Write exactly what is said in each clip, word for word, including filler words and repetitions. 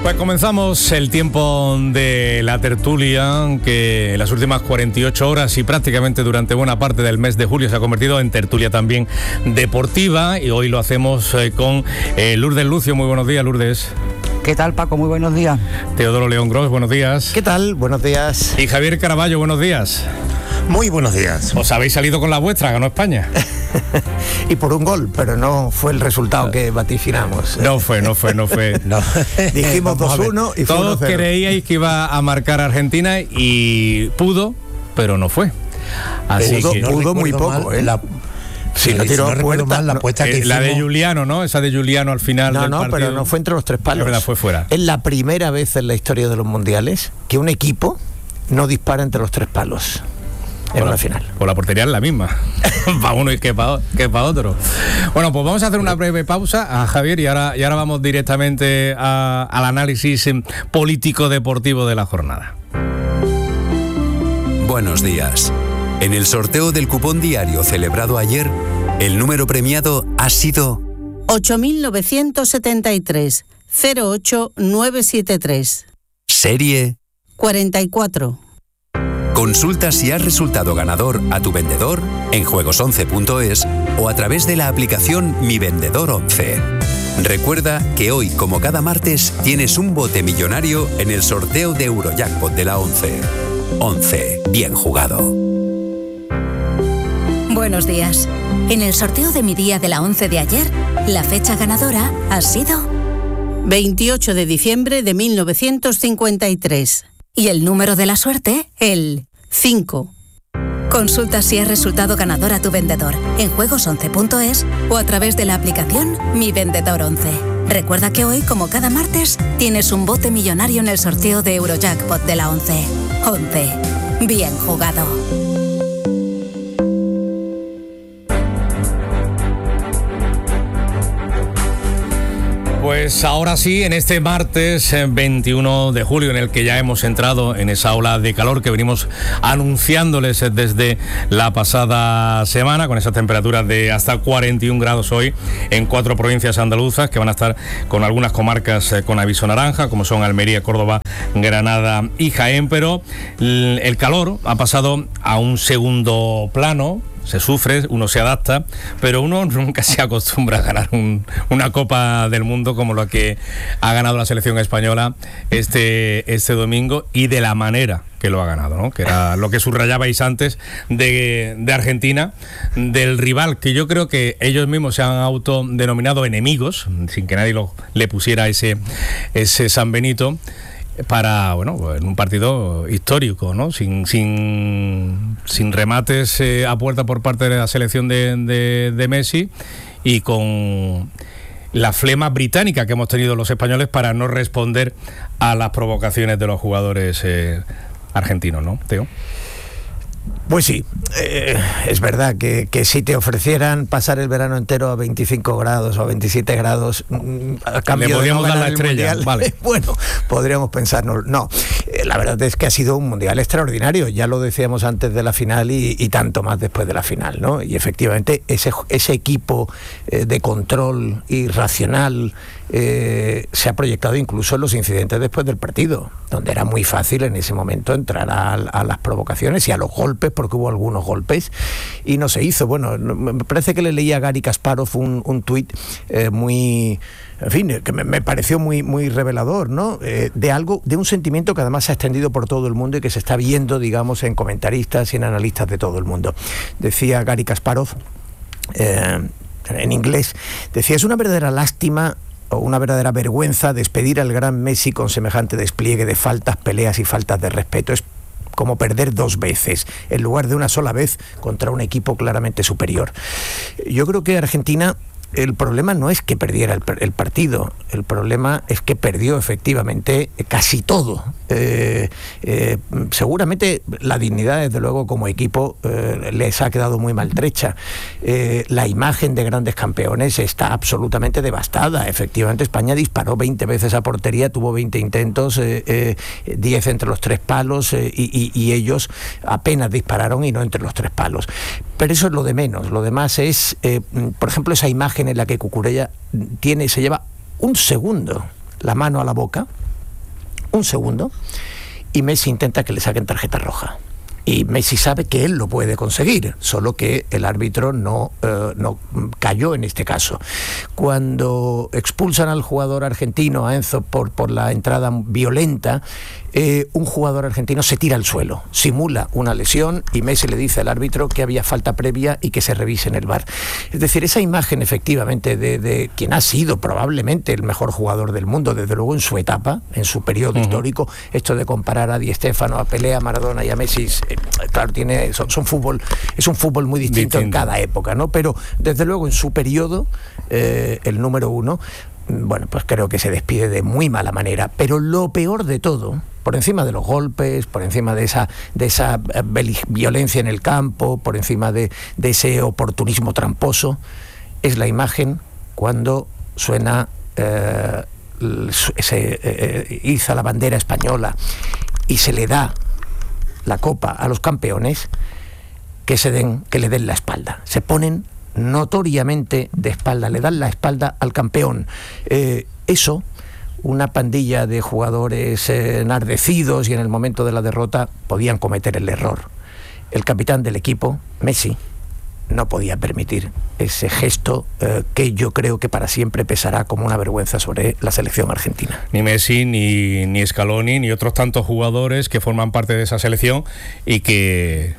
Pues comenzamos el tiempo de la tertulia, que en las últimas cuarenta y ocho horas y prácticamente durante buena parte del mes de julio se ha convertido en tertulia también deportiva, y hoy lo hacemos eh, con eh, Lourdes Lucio. Muy buenos días, Lourdes. ¿Qué tal, Paco? Muy buenos días. Teodoro León Gros, buenos días. ¿Qué tal? Buenos días. Y Javier Caraballo, buenos días. Muy buenos días. Os habéis salido con la vuestra, ganó España. Y por un gol, pero no fue el resultado que vaticinamos. No fue, no fue, no fue. No. Dijimos dos uno y fue uno Todos cero. creíais que iba a marcar Argentina y pudo, pero no fue. Así pudo que pudo muy poco, ¿eh? La... Si no tiró no puerta, mal, la no, apuesta que eh, hicimos... la de Juliano, ¿no? Esa de Juliano al final no, del no, partido. pero no fue entre los tres palos. Es verdad, fue fuera. Es la primera vez en la historia de los mundiales que un equipo no dispara entre los tres palos en una final. Pues la portería es la misma. Para uno y que para que pa otro. Bueno, pues vamos a hacer una breve pausa a Javier y ahora, y ahora vamos directamente a, al análisis político-deportivo de la jornada. Buenos días. En el sorteo del cupón diario celebrado ayer, el número premiado ha sido ocho mil novecientos setenta y tres, cero ocho nueve siete tres. Serie cuarenta y cuatro. Consulta si has resultado ganador a tu vendedor en juegos once punto es o a través de la aplicación Mi Vendedor once. Recuerda que hoy, como cada martes, tienes un bote millonario en el sorteo de Eurojackpot de la once. once. Bien jugado. Buenos días. En el sorteo de mi día de la once de ayer, la fecha ganadora ha sido veintiocho de diciembre de mil novecientos cincuenta y tres. Y el número de la suerte, el cinco. Consulta si has resultado ganador a tu vendedor en juegos once punto es o a través de la aplicación Mi Vendedor once. Recuerda que hoy, como cada martes, tienes un bote millonario en el sorteo de Eurojackpot de la once. once. Bien jugado. Pues ahora sí, en este martes veintiuno de julio, en el que ya hemos entrado en esa ola de calor que venimos anunciándoles desde la pasada semana, con esas temperaturas de hasta cuarenta y un grados hoy en cuatro provincias andaluzas, que van a estar con algunas comarcas con aviso naranja, como son Almería, Córdoba, Granada y Jaén, pero el calor ha pasado a un segundo plano. Se sufre, uno se adapta, pero uno nunca se acostumbra a ganar un, una Copa del Mundo como la que ha ganado la selección española este, este domingo, y de la manera que lo ha ganado, ¿no? Que era lo que subrayabais antes de, de Argentina, del rival que yo creo que ellos mismos se han autodenominado enemigos, sin que nadie lo, le pusiera ese, ese San Benito, para, bueno, en un partido histórico, ¿no? Sin, sin, sin remates eh, a puerta por parte de la selección de, de, de Messi, y con la flema británica que hemos tenido los españoles para no responder a las provocaciones de los jugadores eh, argentinos, ¿no, Teo? Pues sí, eh, es verdad que, que si te ofrecieran pasar el verano entero a veinticinco grados o a veintisiete grados a cambio le podríamos de no dar ganar la estrella, el mundial, vale. Bueno, podríamos pensarnos. No, eh, la verdad es que ha sido un mundial extraordinario, ya lo decíamos antes de la final y, y tanto más después de la final, ¿no? Y efectivamente ese, ese equipo eh, de control irracional eh, se ha proyectado incluso en los incidentes después del partido, donde era muy fácil en ese momento entrar a, a las provocaciones y a los golpes, porque hubo algunos golpes y no se hizo. Bueno, me parece que le leí a Gary Kasparov un, un tuit eh, muy, en fin, que me, me pareció muy, muy revelador, ¿no? Eh, de algo, de un sentimiento que además se ha extendido por todo el mundo y que se está viendo, digamos, en comentaristas y en analistas de todo el mundo. Decía Gary Kasparov, eh, en inglés, decía: es una verdadera lástima o una verdadera vergüenza despedir al gran Messi con semejante despliegue de faltas, peleas y faltas de respeto. Es como perder dos veces, en lugar de una sola vez, contra un equipo claramente superior. Yo creo que Argentina, el problema no es que perdiera el, el partido, el problema es que perdió efectivamente casi todo. Eh, eh, seguramente la dignidad, desde luego, como equipo eh, les ha quedado muy maltrecha. Eh, la imagen de grandes campeones está absolutamente devastada. Efectivamente, España disparó veinte veces a portería, tuvo veinte intentos, eh, eh, diez entre los tres palos, eh, y, y, y ellos apenas dispararon y no entre los tres palos. Pero eso es lo de menos. Lo demás es, eh, por ejemplo, esa imagen en la que Cucurella tiene, se lleva un segundo la mano a la boca un segundo, y Messi intenta que le saquen tarjeta roja. Y Messi sabe que él lo puede conseguir, solo que el árbitro no, eh, no cayó en este caso. Cuando expulsan al jugador argentino, a Enzo, por, por la entrada violenta, eh, un jugador argentino se tira al suelo, simula una lesión y Messi le dice al árbitro que había falta previa y que se revise en el V A R. Es decir, esa imagen efectivamente de, de quien ha sido probablemente el mejor jugador del mundo, desde luego en su etapa, en su periodo uh-huh. histórico, esto de comparar a Di Stéfano, a Pelé, a Maradona y a Messi, eh, claro, tiene, son, son fútbol, es un fútbol muy distinto, distinto en cada época, ¿no? Pero desde luego en su periodo, eh, el número uno, bueno, pues creo que se despide de muy mala manera. Pero lo peor de todo, por encima de los golpes, por encima de esa, de esa violencia en el campo, por encima de, de ese oportunismo tramposo, es la imagen cuando suena, eh, se eh, iza la bandera española y se le da la copa a los campeones, que se den, que le den la espalda. Se ponen notoriamente de espalda, le dan la espalda al campeón. Eh, eso, una pandilla de jugadores eh, enardecidos y en el momento de la derrota podían cometer el error. El capitán del equipo, Messi, no podía permitir ese gesto eh, que yo creo que para siempre pesará como una vergüenza sobre la selección argentina. Ni Messi, ni, ni Scaloni, ni otros tantos jugadores que forman parte de esa selección y que,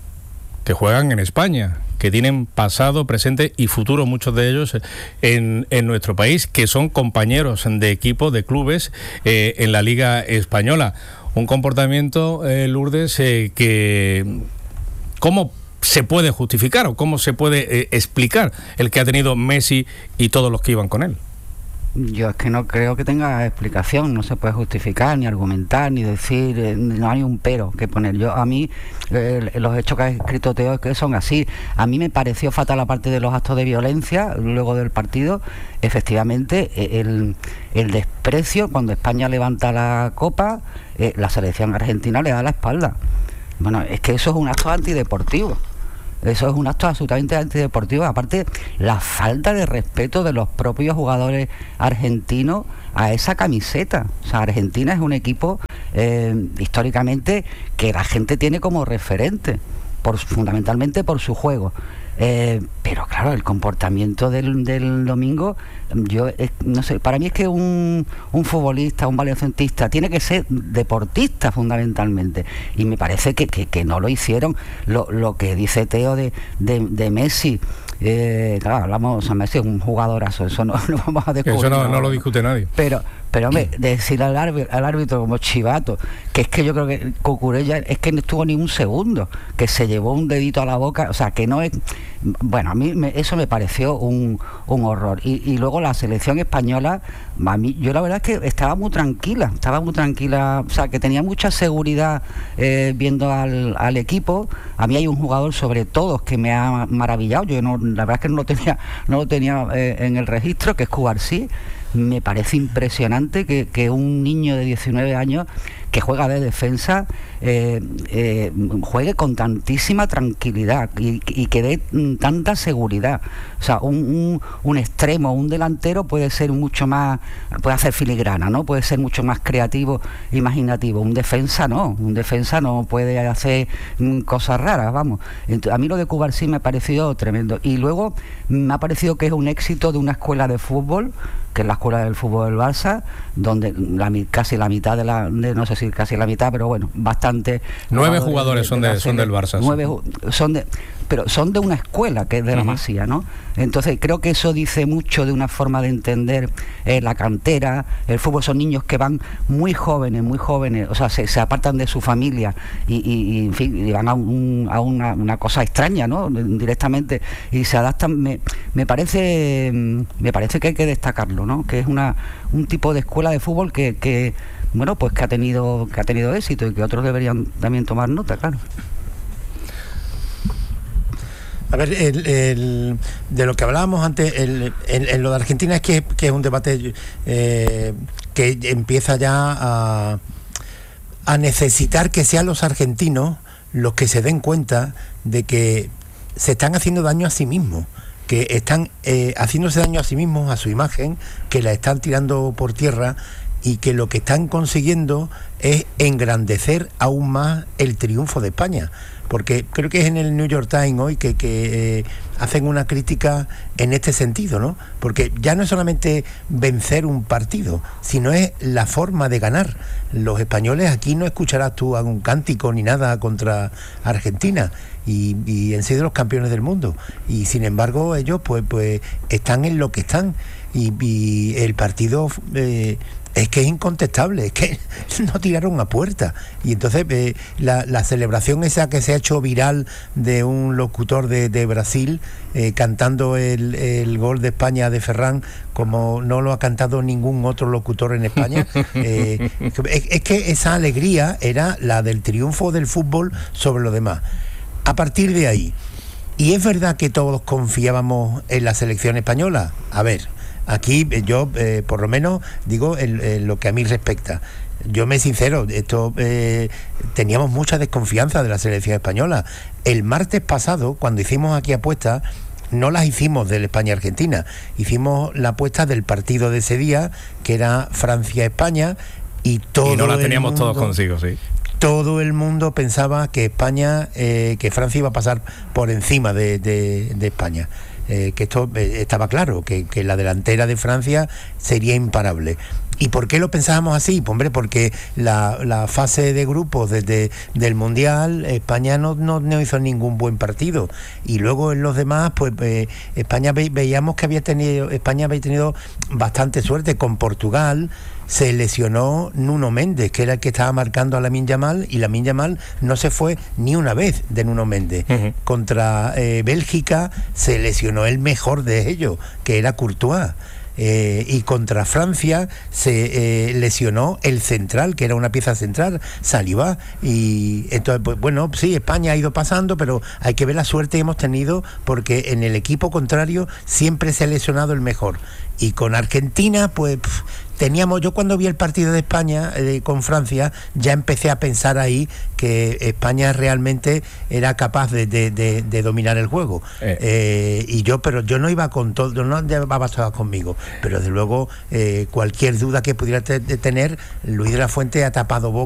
que juegan en España, que tienen pasado, presente y futuro, muchos de ellos en, en nuestro país, que son compañeros de equipo, de clubes eh, en la Liga Española. Un comportamiento, eh, Lourdes, eh, que ¿cómo se puede justificar o cómo se puede eh, explicar el que ha tenido Messi y todos los que iban con él? Yo es que no creo que tenga explicación, no se puede justificar, ni argumentar, ni decir, eh, no hay un pero que poner. Yo, a mí, eh, los hechos que ha escrito Teo es que son así. A mí me pareció fatal la parte de los actos de violencia luego del partido. Efectivamente, el, el desprecio, cuando España levanta la copa, eh, la selección argentina le da la espalda. Bueno, es que eso es un acto antideportivo. Eso es un acto absolutamente antideportivo. Aparte, la falta de respeto de los propios jugadores argentinos a esa camiseta. O sea, Argentina es un equipo eh, históricamente que la gente tiene como referente, por, fundamentalmente por su juego. Eh, pero claro, el comportamiento del, del domingo, yo eh, no sé, para mí es que un, un futbolista, un baloncelista tiene que ser deportista fundamentalmente, y me parece que, que, que no lo hicieron. Lo, lo que dice Teo de, de, de Messi, eh, claro, hablamos, o sea, Messi es un jugadorazo, eso no lo vamos a descubrir. Eso no, no lo discute nadie. Pero Pero hombre, decirle al árbitro, al árbitro como chivato, que es que yo creo que Cucurella es que no estuvo ni un segundo, que se llevó un dedito a la boca, o sea, que no es... Bueno, a mí me, eso me pareció un, un horror. Y, y luego la selección española, a mí, yo la verdad es que estaba muy tranquila, estaba muy tranquila, o sea, que tenía mucha seguridad eh, viendo al, al equipo. A mí hay un jugador sobre todo que me ha maravillado, yo no, la verdad es que no lo tenía, no lo tenía eh, en el registro, que es Cubarsí. Me parece impresionante que, que un niño de diecinueve años que juega de defensa eh, eh, juegue con tantísima tranquilidad y, y que dé tanta seguridad. O sea, un, un, un extremo, un delantero puede ser mucho más, puede hacer filigrana, ¿no? Puede ser mucho más creativo, imaginativo. Un defensa no, un defensa no puede hacer cosas raras, vamos. Entonces, a mí lo de Cubarsí me ha parecido tremendo. Y luego me ha parecido que es un éxito de una escuela de fútbol, que es la escuela del fútbol del Barça, donde la, casi la mitad de la, de, no sé si casi la mitad, pero bueno, bastante. Nueve jugadores, jugadores son, de, de son del Barça. Nueve, son de, pero son de una escuela que es de la uh-huh. Masía, ¿no? Entonces creo que eso dice mucho de una forma de entender eh, la cantera. El fútbol son niños que van muy jóvenes, muy jóvenes, o sea, se, se apartan de su familia y, y, y en fin, y van a, un, a una, una cosa extraña, ¿no? Directamente, y se adaptan. Me, me parece, me parece que hay que destacarlo, ¿no? Que es una un tipo de escuela de fútbol que, que bueno, pues que ha tenido que ha tenido éxito y que otros deberían también tomar nota, claro. A ver, el, el, de lo que hablábamos antes, el, el, el, lo de Argentina es que, que es un debate eh, que empieza ya a, a necesitar que sean los argentinos los que se den cuenta de que se están haciendo daño a sí mismos, que están eh, haciéndose daño a sí mismos, a su imagen, que la están tirando por tierra, y que lo que están consiguiendo es engrandecer aún más el triunfo de España. Porque creo que es en el New York Times hoy que, que eh, hacen una crítica en este sentido, ¿no? Porque ya no es solamente vencer un partido, sino es la forma de ganar. Los españoles, aquí no escucharás tú algún cántico ni nada contra Argentina, y, y han sido los campeones del mundo. Y sin embargo ellos pues, pues están en lo que están. Y, y el partido... Eh, es que es incontestable, es que no tiraron a puerta. Y entonces eh, la, la celebración esa que se ha hecho viral de un locutor de, de Brasil eh, cantando el, el gol de España de Ferran como no lo ha cantado ningún otro locutor en España, eh, es, es que esa alegría era la del triunfo del fútbol sobre lo demás. A partir de ahí, ¿y es verdad que todos confiábamos en la selección española? A ver, aquí yo, eh, por lo menos, digo en, en lo que a mí respecta. Yo me sincero, esto eh, teníamos mucha desconfianza de la selección española. El martes pasado, cuando hicimos aquí apuestas, no las hicimos del España-Argentina, hicimos la apuesta del partido de ese día, que era Francia-España, y todo y no la el teníamos mundo, todos consigo, sí. Todo el mundo pensaba que España, eh, que Francia iba a pasar por encima de, de, de España. Eh, que esto eh, estaba claro, que, que la delantera de Francia sería imparable. ¿Y por qué lo pensábamos así? Pues, hombre, porque la, la fase de grupos desde del Mundial, España no, no, no hizo ningún buen partido. Y luego en los demás, pues eh, España ve, veíamos que había tenido, España había tenido bastante suerte con Portugal. Se lesionó Nuno Méndez, que era el que estaba marcando a Lamine Yamal, y Lamine Yamal no se fue ni una vez de Nuno Méndez. Uh-huh. Contra eh, Bélgica se lesionó el mejor de ellos, que era Courtois. Eh, y contra Francia se eh, lesionó el central, que era una pieza central, Saliba. Y entonces, pues, bueno, sí, España ha ido pasando, pero hay que ver la suerte que hemos tenido, porque en el equipo contrario siempre se ha lesionado el mejor. Y con Argentina, pues pff, teníamos, yo cuando vi el partido de España eh, con Francia, ya empecé a pensar ahí que España realmente era capaz de, de, de, de dominar el juego. Eh. Eh, y yo, pero yo no iba con todo, no llevaba todo conmigo, pero desde luego eh, cualquier duda que pudiera te, de tener, Luis de la Fuente ha tapado boca.